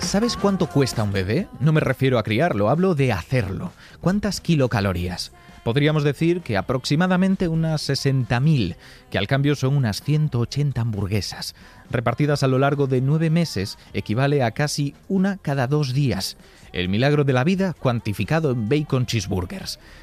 ¿Sabes cuánto cuesta un bebé? No me refiero a criarlo, hablo de hacerlo. ¿Cuántas kilocalorías? Podríamos decir que aproximadamente unas 60.000, que al cambio son unas 180 hamburguesas. Repartidas a lo largo de 9 meses, equivale a casi una cada 2 días. El milagro de la vida cuantificado en bacon cheeseburgers.